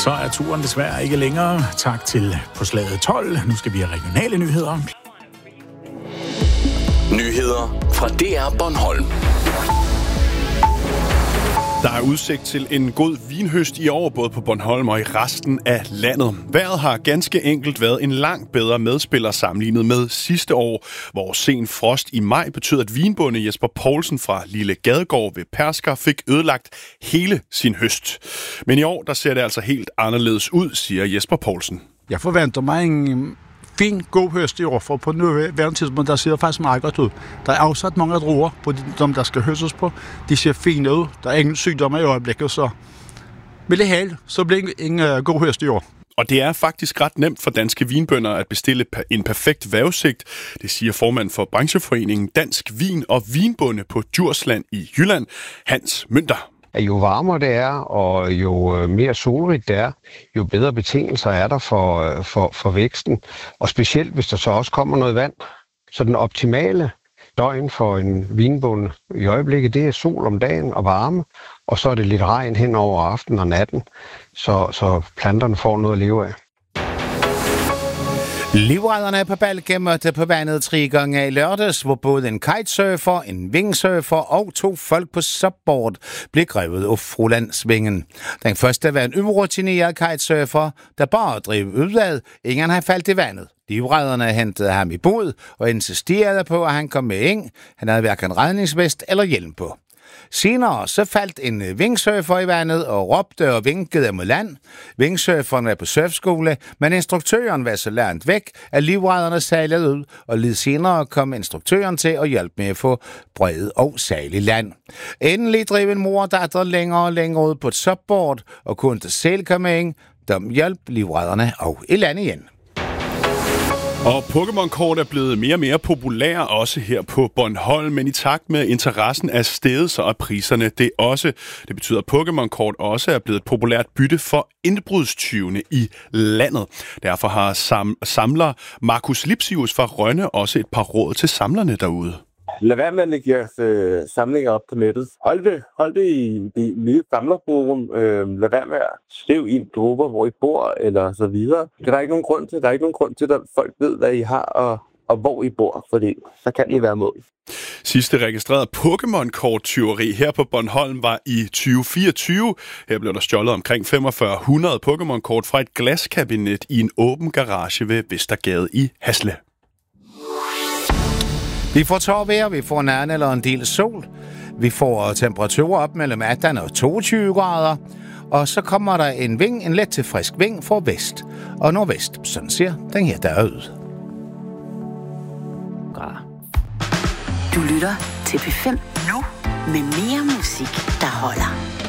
Så er turen desværre ikke længere. Tak til På slaget 12. Nu skal vi have regionale nyheder. Nyheder fra DR Bornholm. Der er udsigt til en god vinhøst i år, både på Bornholm og i resten af landet. Vejret har ganske enkelt været en langt bedre medspiller sammenlignet med sidste år, hvor sen frost i maj betød, at vinbonde Jesper Poulsen fra Lille Gadegård ved Persker fik ødelagt hele sin høst. Men i år, der ser det altså helt anderledes ud, siger Jesper Poulsen. Jeg forventer mig en fin, god høst i år, for på nuværende tidspunkt, der ser det faktisk meget godt ud. Der er afsat mange druer på dem, der skal høstes på. De ser fine ud. Der er ingen sygdomme i øjeblikket, så med det hele, så bliver det en god høst i år. Og det er faktisk ret nemt for danske vinbønder at bestille en perfekt vejrudsigt. Det siger formand for brancheforeningen Dansk Vin og Vinbonde på Djursland i Jylland, Hans Mønter. Jo varmere det er, og jo mere solrigt det er, jo bedre betingelser er der for væksten. Og specielt, hvis der så også kommer noget vand. Så den optimale døgn for en vinbonde i øjeblikket, det er sol om dagen og varme. Og så er det lidt regn hen over aftenen og natten, så planterne får noget at leve af. Livredderne på Balke mødte på vandet 3 gange i lørdags, hvor både en kitesurfer, en wingsurfer og 2 folk på subboard blev grebet af Frolandsvingen. Den første var en urutineret kitesurfer, der bare drev udad, ingen havde faldt i vandet. Livredderne hentede ham i båd og insisterede på, at han kom med ind. Han havde hverken redningsvest eller hjelm på. Senere så faldt en wingsurfer i vandet og råbte og vinkede mod land. Wingsurferen var på surfskole, men instruktøren var så langt væk, at livredderne sejlede ud, og lidt senere kom instruktøren til at hjælpe med at få bredet og sejle i land. Endelig drev en mor og datter længere og længere ud på et subboard og kunne ikke selv komme ind. De hjalp livredderne og i land igen. Og Pokémon-kort er blevet mere og mere populære også her på Bornholm, men i takt med interessen er steget, så er priserne det også. Det betyder, at Pokémon-kort også er blevet et populært bytte for indbrudstyvene i landet. Derfor har samler Markus Lipsius fra Rønne også et par råd til samlerne derude. Lad være med at lægge jeres samlinger op på nettet. Hold det i det nye samlerforum. Lad være med at skrive i grupper, hvor I bor, eller så videre. Det er der ikke nogen grund til. Der er ikke nogen grund til, at folk ved, hvad I har, og hvor I bor, fordi så kan I være mål. Sidste registreret Pokémon-kort-tyveri her på Bornholm var i 2024. Her blev der stjålet omkring 4500 Pokémon-kort fra et glaskabinet i en åben garage ved Vestergade i Hasle. Vi får tørvejr, vi får nærmere eller en del sol. Vi får temperaturer op mellem 18 og 22 grader. Og så kommer der en let til frisk vind fra vest og nordvest. Sådan ser den her der ud. Du lytter til P5 nu med mere musik, der holder.